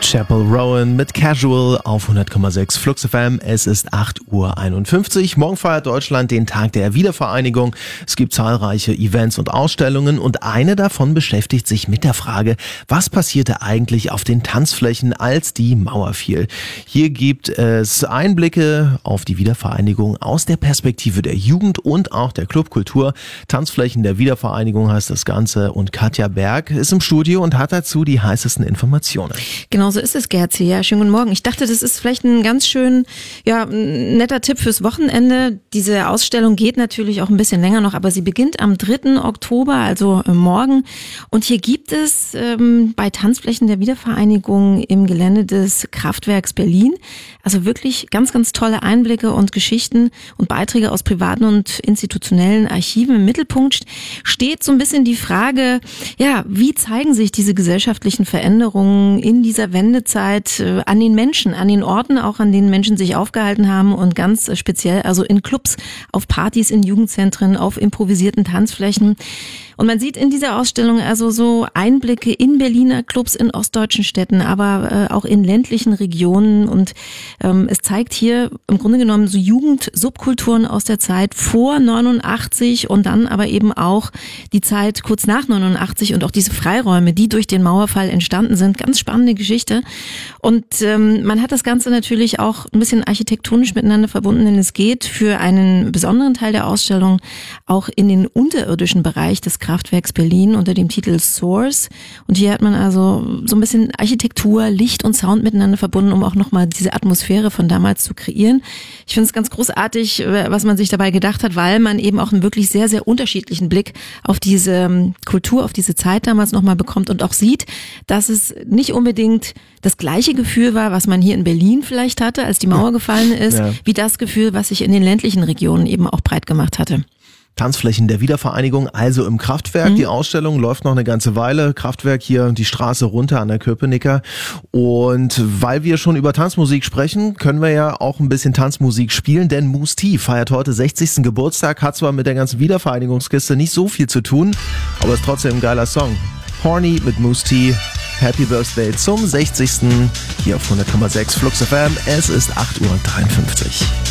Chapel Rowan mit Casual auf 100,6 Flux FM. Es ist 8:51 Uhr. Morgen feiert Deutschland den Tag der Wiedervereinigung. Es gibt zahlreiche Events und Ausstellungen und eine davon beschäftigt sich mit der Frage, was passierte eigentlich auf den Tanzflächen, als die Mauer fiel. Hier gibt es Einblicke auf die Wiedervereinigung aus der Perspektive der Jugend und auch der Clubkultur. Tanzflächen der Wiedervereinigung heißt das Ganze und Katja Berg ist im Studio und hat dazu die heißesten Informationen. Genau so ist es, Gerzi. Ja, schönen guten Morgen. Ich dachte, das ist vielleicht ein ganz schön, netter Tipp fürs Wochenende. Diese Ausstellung geht natürlich auch ein bisschen länger noch, aber sie beginnt am 3. Oktober, also morgen. Und hier gibt es bei Tanzflächen der Wiedervereinigung im Gelände des Kraftwerks Berlin also wirklich ganz, ganz tolle Einblicke und Geschichten und Beiträge aus privaten und institutionellen Archiven. Im Mittelpunkt steht so ein bisschen die Frage, ja, wie zeigen sich diese gesellschaftlichen Veränderungen in dieser Wendezeit an den Menschen, an den Orten, auch an denen Menschen sich aufgehalten haben und ganz speziell also in Clubs, auf Partys, in Jugendzentren, auf improvisierten Tanzflächen. Und man sieht in dieser Ausstellung also so Einblicke in Berliner Clubs, in ostdeutschen Städten, aber auch in ländlichen Regionen. Und es zeigt hier im Grunde genommen so Jugendsubkulturen aus der Zeit vor 89 und dann aber eben auch die Zeit kurz nach 89 und auch diese Freiräume, die durch den Mauerfall entstanden sind. Ganz spannende Geschichte. Und man hat das Ganze natürlich auch ein bisschen architektonisch miteinander verbunden, denn es geht für einen besonderen Teil der Ausstellung auch in den unterirdischen Bereich des Kraftwerks Berlin unter dem Titel Source. Und hier hat man also so ein bisschen Architektur, Licht und Sound miteinander verbunden, um auch nochmal diese Atmosphäre von damals zu kreieren. Ich finde es ganz großartig, was man sich dabei gedacht hat, weil man eben auch einen wirklich sehr, sehr unterschiedlichen Blick auf diese Kultur, auf diese Zeit damals nochmal bekommt und auch sieht, dass es nicht unbedingt das gleiche Gefühl war, was man hier in Berlin vielleicht hatte, als die Mauer gefallen ist, wie das Gefühl, was sich in den ländlichen Regionen eben auch breit gemacht hatte. Tanzflächen der Wiedervereinigung, also im Kraftwerk. Die Ausstellung läuft noch eine ganze Weile. Kraftwerk hier die Straße runter an der Köpenicker. Und weil wir schon über Tanzmusik sprechen, können wir ja auch ein bisschen Tanzmusik spielen, denn Mousse T feiert heute 60. Geburtstag, hat zwar mit der ganzen Wiedervereinigungskiste nicht so viel zu tun, aber ist trotzdem ein geiler Song. Horny mit Mousse T. Happy Birthday zum 60. hier auf 100,6 Flux FM. Es ist 8:53 Uhr.